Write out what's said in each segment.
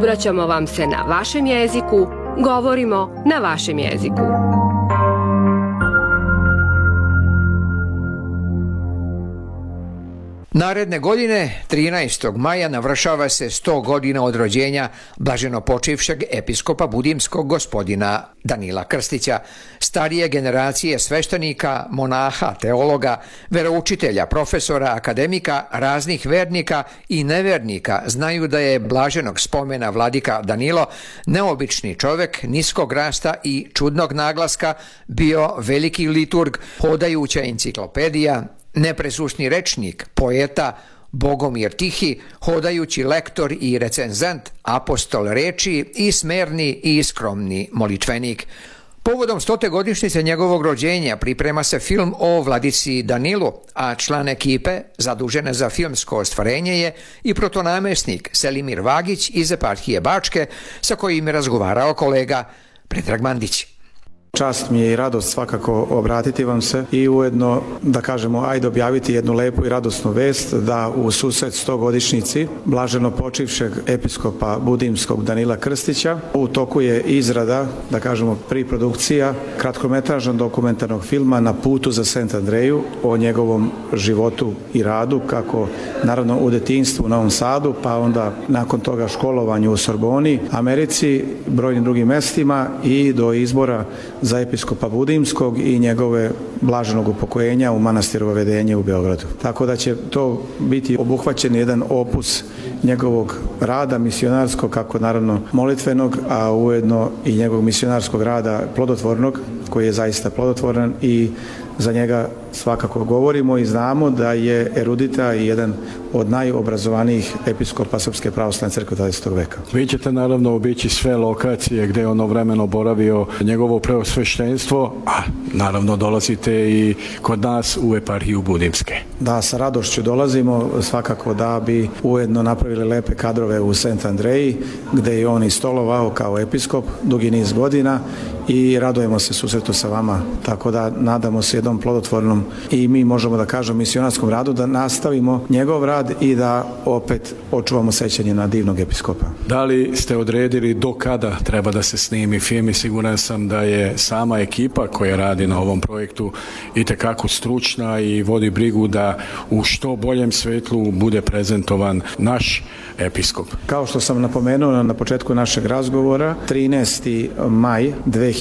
Obraćamo vam se na vašem jeziku, govorimo na vašem jeziku. Naredne godine, 13. maja, navršava se 100 godina od rođenja blaženopočivšeg episkopa budimskog gospodina Danila Krstića. Starije generacije sveštenika, monaha, teologa, veroučitelja, profesora, akademika, raznih vernika i nevernika znaju da je blaženog spomena vladika Danilo, neobični čovek, niskog rasta i čudnog naglaska, bio veliki liturg, hodajuća enciklopedija, nepresušni rečnik, poeta, Bogomir Tihi, hodajući lektor i recenzent, apostol reči i smerni i skromni molitvenik. Povodom 100. godišnjice njegovog rođenja priprema se film o vladici Danilu, a član ekipe zadužene za filmsko ostvarenje je i protonamesnik Selimir Vagić iz eparhije Bačke, sa kojim je razgovarao kolega Predrag Mandić. Čast mi je i radost svakako obratiti vam se i ujedno da kažemo ajde objaviti jednu lepu i radosnu vest da u susret 100 godišnjici blaženo počivšeg episkopa budimskog Danila Krstića u toku je izrada, da kažemo priprodukcija kratkometražnog dokumentarnog filma Na putu za Sent Andreju o njegovom životu i radu, kako naravno u detinjstvu u Novom Sadu, pa onda nakon toga školovanju u Sorboni, Americi, brojnim drugim mestima i do izbora za episkopa budimskog i njegove blaženog upokojenja u manastiru Vedenje u Beogradu. Tako da će to biti obuhvaćen jedan opus njegovog rada misionarskog, kako naravno molitvenog, a ujedno i njegovog misionarskog rada plodotvornog, koji je zaista plodotvoran i za njega svakako govorimo i znamo da je erudita i jedan od najobrazovanijih episkopa Srpske pravoslavne crkve 20. veka. Vi ćete naravno obići sve lokacije gde je ono vremeno boravio njegovo preosveštenstvo, a naravno dolazite i kod nas u eparhiju Budimske. Da, sa radošću dolazimo svakako da bi ujedno napravili lepe kadrove u Sent Andreji, gde je on i stolovao kao episkop dugi niz godina i radujemo se susretu sa vama, tako da nadamo se jednom plodotvornom i mi možemo da kažemo misionarskom radu da nastavimo njegov rad i da opet očuvamo sećanje na divnog episkopa. Da li ste odredili do kada treba da se snimi film i siguran sam da je sama ekipa koja radi na ovom projektu itekako stručna i vodi brigu da u što boljem svetlu bude prezentovan naš episkop. Kao što sam napomenuo na početku našeg razgovora, 13. maj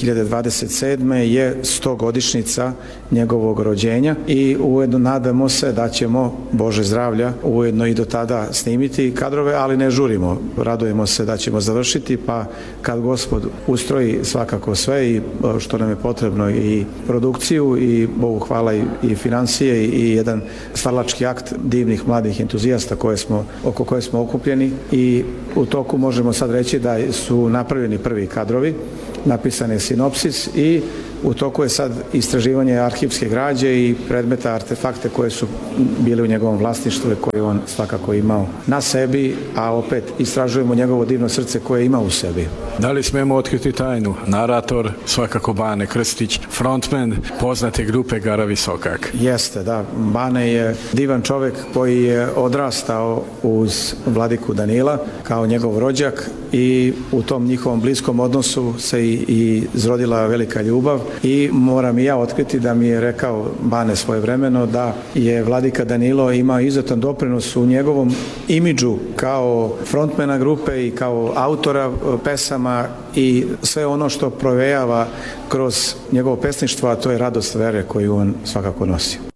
2027. je 100 godišnjica njegovog rođenja i ujedno nadamo se da ćemo, Bože zdravlja, ujedno i do tada snimiti kadrove, ali ne žurimo. Radujemo se da ćemo završiti, pa kad Gospod ustroji svakako sve i što nam je potrebno i produkciju i Bogu hvala i financije i jedan stvaralački akt divnih mladih entuzijasta oko koje smo okupljeni i u toku možemo sad reći da su napravljeni prvi kadrovi, napisan je sinopsis i u toku je sad istraživanje arhivske građe i predmeta, artefakte koje su bili u njegovom vlasništvu i koje on svakako imao na sebi, a opet istražujemo njegovo divno srce koje ima u sebi. Da li smemo otkriti tajnu? Narator, svakako Bane Krstić, frontman poznate grupe Gara Visokak. Jeste, da. Bane je divan čovek koji je odrastao uz vladiku Danila kao njegov rođak i u tom njihovom bliskom odnosu se i izrodila velika ljubav i moram i ja otkriti da mi je rekao Bane svojevremeno da je vladika Danilo imao izuzetan doprinos u njegovom imidžu kao frontmana grupe i kao autora pesama i sve ono što provejava kroz njegovo pesništvo, a to je radost vere koju on svakako nosi.